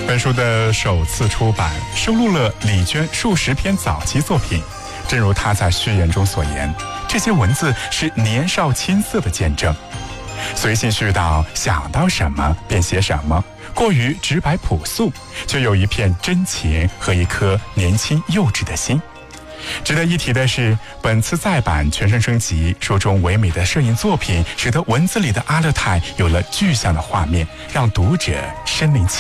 本书的首次出版收录了李娟数十篇早期作品，正如她在序言中所言，这些文字是年少青涩的见证。随性絮叨，想到什么便写什么，过于直白朴素，却有一片真情和一颗年轻幼稚的心。值得一提的是，本次再版全身升级，书中唯美的摄影作品使得文字里的阿勒泰有了具象的画面，让读者身临其境。